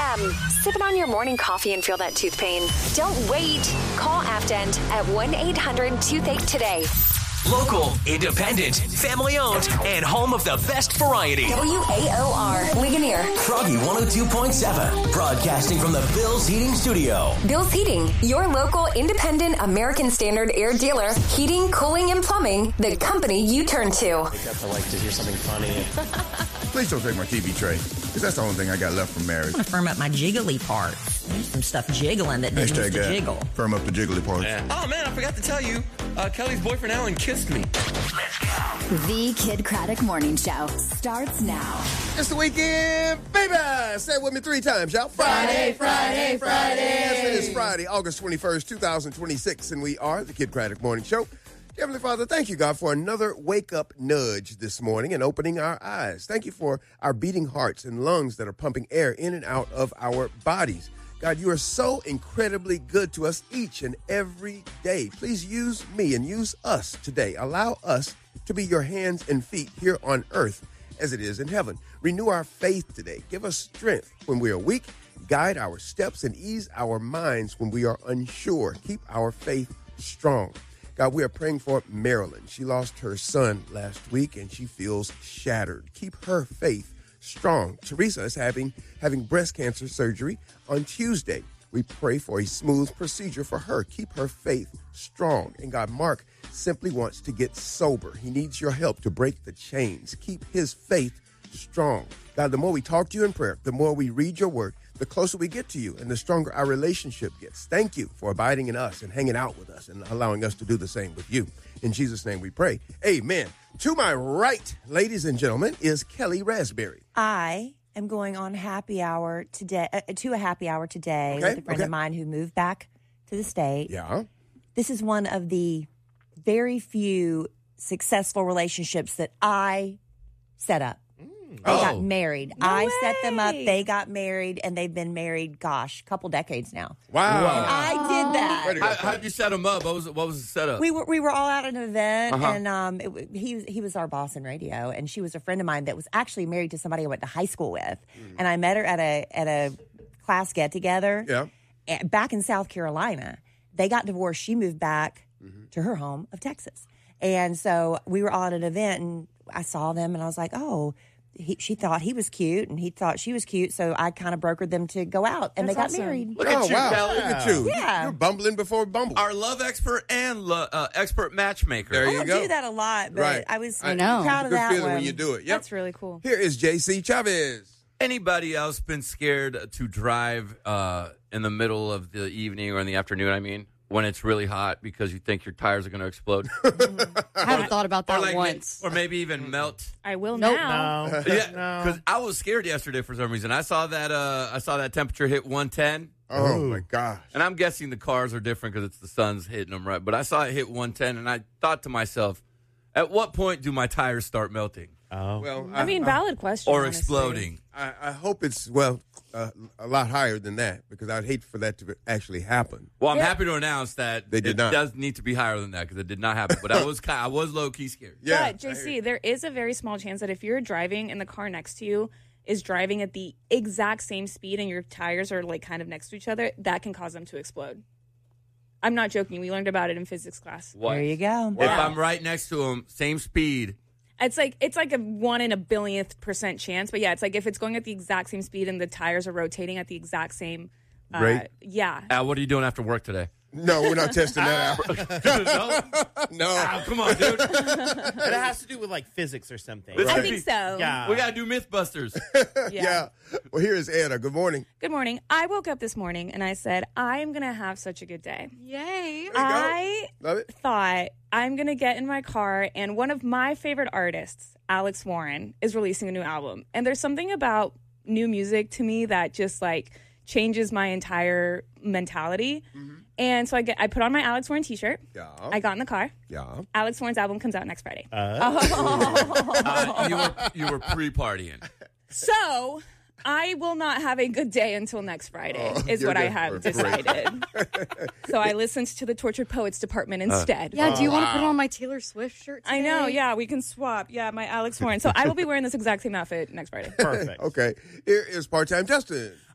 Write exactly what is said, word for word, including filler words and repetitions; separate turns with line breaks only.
a.m. Sipping on your morning coffee and feel that tooth pain? Don't wait. Call Afdent at one eight hundred toothache today.
Local, independent, family-owned, and home of the best variety.
W A O R, Ligonier.
Froggy one oh two point seven, broadcasting from the Bill's Heating Studio.
Bill's Heating, your local independent American Standard air dealer. Heating, cooling, and plumbing, the company you turn to.
Wake up to like to hear something funny.
Please don't take my T V tray, because that's the only thing I got left from marriage.
I want to firm up my jiggly part. There's some stuff jiggling that didn't
Hashtag
used to
that.
jiggle.
Firm up the jiggly parts.
Yeah. Oh, man, I forgot to tell you. Uh, Kelly's boyfriend, Alan, kissed me.
The Kid Craddock Morning Show starts now.
It's the weekend, baby! Say it with me three times, y'all. Friday, Friday, Friday. Yes, it is Friday, August twenty-first, twenty twenty-six, and we are the Kid Craddock Morning Show. Heavenly Father, thank you, God, for another wake-up nudge this morning and opening our eyes. Thank you for our beating hearts and lungs that are pumping air in and out of our bodies. God, you are so incredibly good to us each and every day. Please use me and use us today. Allow us to be your hands and feet here on earth as it is in heaven. Renew our faith today. Give us strength when we are weak. Guide our steps and ease our minds when we are unsure. Keep our faith strong. God, we are praying for Marilyn. She lost her son last week and she feels shattered. Keep her faith strong. Teresa is having having breast cancer surgery on Tuesday. We pray for a smooth procedure for her. Keep her faith strong. And God, Mark simply wants to get sober. He needs your help to break the chains. Keep his faith strong. God, the more we talk to you in prayer, the more we read your word, the closer we get to you and the stronger our relationship gets. Thank you for abiding in us and hanging out with us and allowing us to do the same with you. In Jesus' name we pray. Amen. To my right, ladies and gentlemen, is Kelly Raspberry.
I am going on happy hour today, uh, to a happy hour today
Okay,
with a friend
okay.
of mine who moved back to the state.
Yeah.
This is one of the very few successful relationships that I set up. They
Oh.
got married. I set them up. They got married, and they've been married, gosh, a couple decades now.
Wow.
I did that.
Way to go.
How, how'd you set him up? What was what was the setup?
We were we were all at an event,
Uh-huh.
and um, it, w- he was- he was our boss in radio, and she was a friend of mine that was actually married to somebody I went to high school with, and I met her at a at a class get together.
Yeah.
a- back in South Carolina. They got divorced. She moved back to her home of Texas, and so we were all at an event, and I saw them, and I was like, oh. He, she thought he was cute, and he thought she was cute, so I kind of brokered them to go out, and
That's
they got
awesome.
married.
Look
oh,
at you,
wow.
Kelly.
Look at you.
Yeah.
You're bumbling before Bumble.
Our love expert and lo- uh, expert matchmaker.
There
I
you
don't
go.
do that a lot, but
Right.
I was
I
know.
proud
It's
of
a good
that
feeling
one.
when you do it. Yep.
That's really cool.
Here is J C Chavez.
Anybody else been scared to drive uh, in the middle of the evening or in the afternoon, I mean, when it's really hot because you think your tires are going to explode?
I haven't thought about that
or like,
once.
Or maybe even melt.
I will
Nope,
now.
no.
Yeah,
No.
because I was scared yesterday for some reason. I saw that uh, I saw that temperature hit one ten.
Oh, my gosh.
And I'm guessing the cars are different because it's the sun's hitting them, right? But I saw it hit one ten, and I thought to myself, at what point do my tires start melting
Oh.
Well,
I mean, valid question.
or
honestly.
exploding?
I, I hope it's, well, uh, a lot higher than that because I'd hate for that to actually happen.
Well, I'm
Yeah.
happy to announce that
They did
it
not.
does need to be higher than that because it did not happen. But I was kind I was low key scared.
Yeah.
But J C, there is a very small chance that if you're driving and the car next to you is driving at the exact same speed and your tires are like kind of next to each other, that can cause them to explode. I'm not joking. We learned about it in physics class.
What?
There you go.
If I'm right next to him, same speed.
It's like it's like a one in a billionth percent chance, but yeah, it's like if it's going at the exact same speed and the tires are rotating at the exact same. Uh,
Rate?
Yeah.
Al, what are you doing after work today?
No, we're not testing that out.
no?
No.
Al, come on, dude.
But it has to do with like physics or something.
This
I
could
think
be-
so.
Yeah.
We got to do Mythbusters.
Yeah. Well, here is Anna. Good morning.
Good morning. I woke up this morning and I said, I am going to have such a good day.
Yay.
There you
I
go. Love it.
thought I'm going to get in my car and one of my favorite artists, Alex Warren, is releasing a new album. And there's something about new music to me that just like changes my entire mentality.
Mm-hmm.
And so I get I put on my Alex Warren t-shirt.
Yeah.
I got in the car.
Yeah.
Alex Warren's album comes out next Friday.
Uh, you were you were pre-partying.
So I will not have a good day until next Friday,
Oh,
is
you're
what I
good.
have
Great.
decided. So I listened to the Tortured Poets Department instead.
Yeah, do you want to put on my Taylor Swift shirt today?
I know, yeah, we can swap. Yeah, my Alex Warren. So I will be wearing this exact same outfit next Friday.
Perfect.
Okay. Here is part-time Justin.